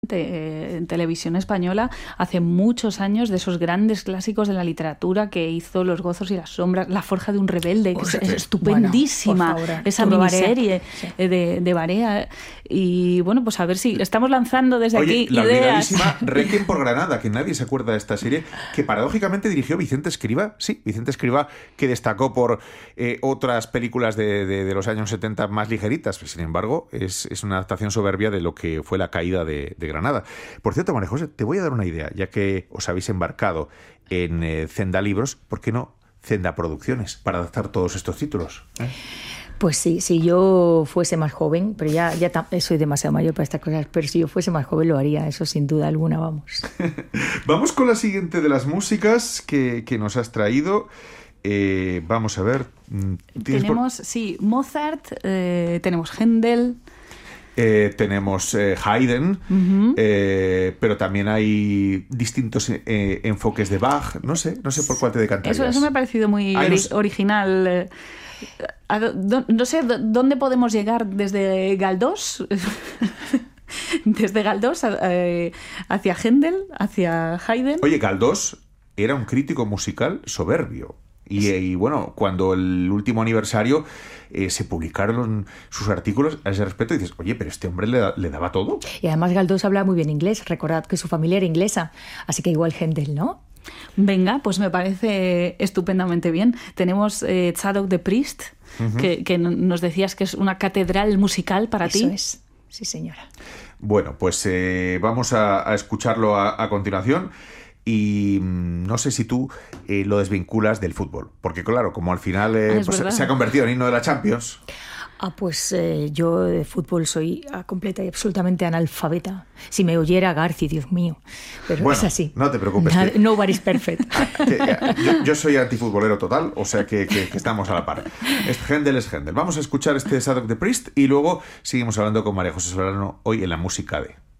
en televisión española hace muchos años, de esos grandes clásicos de la literatura que hizo Los gozos y las sombras, La forja de un rebelde, que es estupendísima, bueno, esa miniserie de Barea. Y bueno, pues a ver si estamos lanzando desde aquí la ideas. olvidadísima Requiem por Granada, que nadie se acuerda de esta serie, que paradójicamente dirigió Vicente Escrivá. Sí, Vicente Escrivá, que destacó por otras películas de los años 70 más ligeritas. Sin embargo, es una adaptación soberbia de lo que fue la caída de Granada. Por cierto, María José, te voy a dar una idea, ya que os habéis embarcado en Zenda Libros, ¿por qué no Zenda Producciones para adaptar todos estos títulos? Pues sí, si yo fuese más joven, pero ya soy demasiado mayor para estas cosas, pero si yo fuese más joven lo haría, eso sin duda alguna, vamos. Vamos con la siguiente de las músicas que nos has traído. Vamos a ver. Tenemos, Mozart, tenemos Händel. Tenemos Haydn, pero también hay distintos enfoques de Bach. No sé por cuál te decantarías. Eso me ha parecido muy original. No sé dónde podemos llegar desde Galdós. Desde Galdós hacia Händel, hacia Haydn. Oye, Galdós era un crítico musical soberbio. Y bueno, cuando el último aniversario se publicaron sus artículos a ese respecto, y dices, oye, pero este hombre le daba todo. Y además Galdós habla muy bien inglés. Recordad que su familia era inglesa, así que igual Händel, ¿no? Venga, pues me parece estupendamente bien. Tenemos Zadok the Priest, que nos decías que es una catedral musical para ti. Eso es, sí señora. Bueno, pues vamos a escucharlo a continuación. Y no sé si tú lo desvinculas del fútbol, porque claro, como al final se ha convertido en himno de la Champions. Pues yo de fútbol soy completa y absolutamente analfabeta. Si me oyera Garci, Dios mío. Pero bueno, es así. No te preocupes. Nobody's perfect. Yo soy antifutbolero total, o sea que estamos a la par. Händel es Händel. Vamos a escuchar este Zadok the Priest y luego seguimos hablando con María José Solano hoy en La Música de...